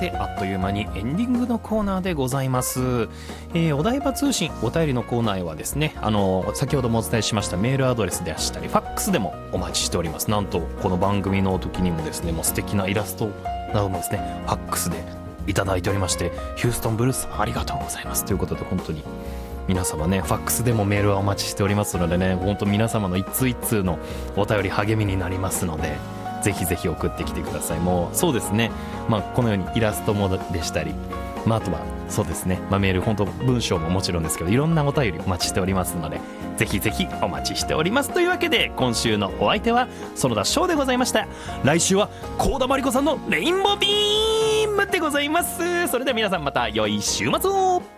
てあっという間にエンディングのコーナーでございます。お台場通信お便りのコーナーはですね、先ほどもお伝えしましたメールアドレスでしたりファックスでもお待ちしております。なんとこの番組の時にもですね、もう素敵なイラストなどもですねファックスでいただいておりまして、ヒューストンブルースありがとうございますということで、本当に皆様ね、ファックスでもメールはお待ちしておりますのでね、本当皆様の一通一通のお便り励みになりますので、ぜひぜひ送ってきてください。もうそうですね、このようにイラストもでしたり、あとはそうですね、メール本当文章ももちろんですけど、いろんなお便りお待ちしておりますので、ぜひぜひお待ちしております。というわけで今週のお相手は園田翔でございました。来週は幸田真理子さんのレインボービームでございます。それでは皆さんまた良い週末を。